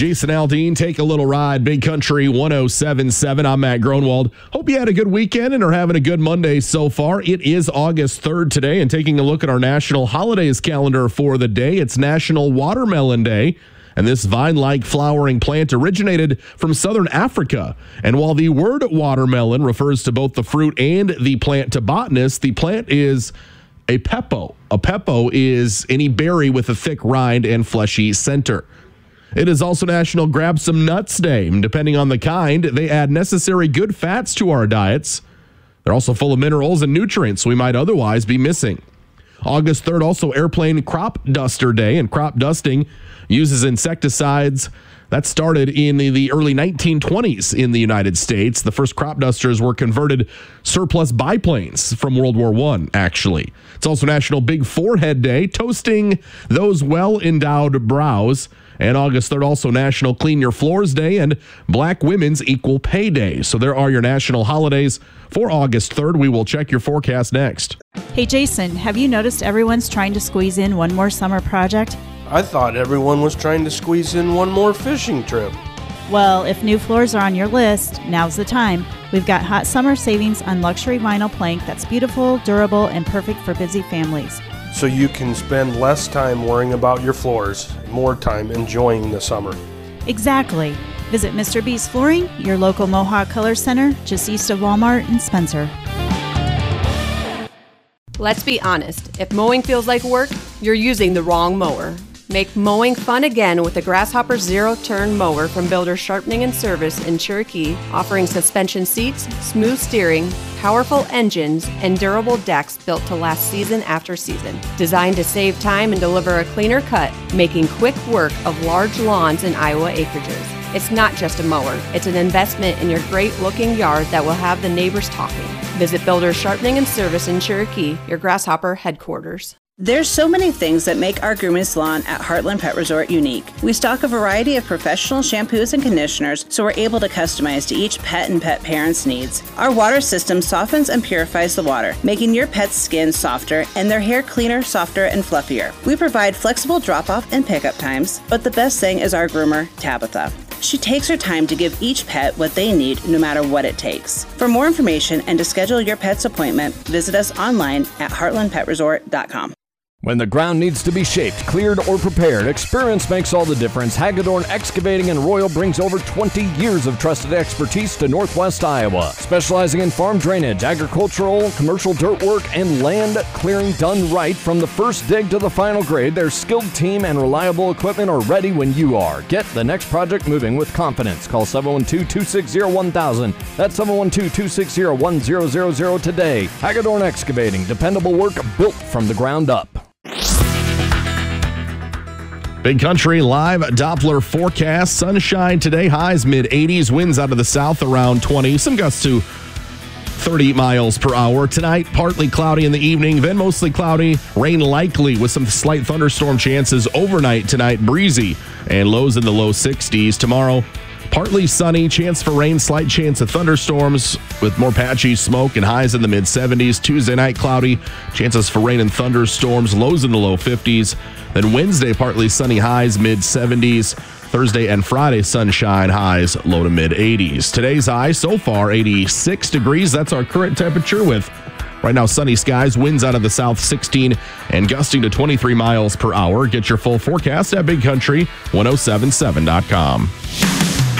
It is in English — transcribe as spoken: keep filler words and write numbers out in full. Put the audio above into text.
Jason Aldean, take a little ride. Big Country one oh seven point seven. I'm Matt Gronwald. Hope you had a good weekend and are having a good Monday so far. It is August third today, and taking a look at our national holidays calendar for the day, it's National Watermelon Day. And this vine-like flowering plant originated from southern Africa. And while the word watermelon refers to both the fruit and the plant to botanists, the plant is a pepo. A pepo is any berry with a thick rind and fleshy center. It is also National Grab Some Nuts Day. And depending on the kind, they add necessary good fats to our diets. They're also full of minerals and nutrients we might otherwise be missing. August third, also Airplane Crop Duster Day, and crop dusting uses insecticides. That started in the early nineteen twenties in the United States. The first crop dusters were converted surplus biplanes from World War One, actually. It's also National Big Forehead Day, toasting those well-endowed brows. And August third, also National Clean Your Floors Day and Black Women's Equal Pay Day. So there are your national holidays for August third. We will check your forecast next. Hey, Jason, have you noticed everyone's trying to squeeze in one more summer project? I thought everyone was trying to squeeze in one more fishing trip. Well, if new floors are on your list, now's the time. We've got hot summer savings on luxury vinyl plank that's beautiful, durable, and perfect for busy families. So you can spend less time worrying about your floors, more time enjoying the summer. Exactly. Visit Mister B's Flooring, your local Mohawk Color Center, just east of Walmart in Spencer. Let's be honest, if mowing feels like work, you're using the wrong mower. Make mowing fun again with the Grasshopper Zero-Turn Mower from Builder Sharpening and Service in Cherokee, offering suspension seats, smooth steering, powerful engines, and durable decks built to last season after season. Designed to save time and deliver a cleaner cut, making quick work of large lawns and Iowa acreages. It's not just a mower, it's an investment in your great-looking yard that will have the neighbors talking. Visit Builder Sharpening and Service in Cherokee, your Grasshopper headquarters. There's so many things that make our grooming salon at Heartland Pet Resort unique. We stock a variety of professional shampoos and conditioners, so we're able to customize to each pet and pet parent's needs. Our water system softens and purifies the water, making your pet's skin softer and their hair cleaner, softer, and fluffier. We provide flexible drop-off and pickup times, but the best thing is our groomer, Tabitha. She takes her time to give each pet what they need, no matter what it takes. For more information and to schedule your pet's appointment, visit us online at heartland pet resort dot com. When the ground needs to be shaped, cleared, or prepared, experience makes all the difference. Hagedorn Excavating and Royal brings over twenty years of trusted expertise to Northwest Iowa, specializing in farm drainage, agricultural, commercial dirt work, and land clearing done right. From the first dig to the final grade, their skilled team and reliable equipment are ready when you are. Get the next project moving with confidence. Call seven one two, two six zero, one thousand. That's seven one two, two six zero, one zero zero zero today. Hagedorn Excavating, dependable work built from the ground up. Big Country live Doppler forecast. Sunshine today, highs mid eighties, winds out of the south around twenty, some gusts to thirty miles per hour. Tonight, partly cloudy in the evening, then mostly cloudy, rain likely with some slight thunderstorm chances overnight tonight, breezy and lows in the low sixties. Tomorrow, partly sunny, chance for rain, slight chance of thunderstorms with more patchy smoke and highs in the mid seventies. Tuesday night, cloudy, chances for rain and thunderstorms, lows in the low fifties. Then Wednesday, partly sunny, highs mid seventies. Thursday and Friday, sunshine, highs low to mid eighties. Today's high so far, eighty-six degrees. That's our current temperature with right now sunny skies, winds out of the south sixteen and gusting to twenty-three miles per hour. Get your full forecast at big country ten seventy-seven dot com.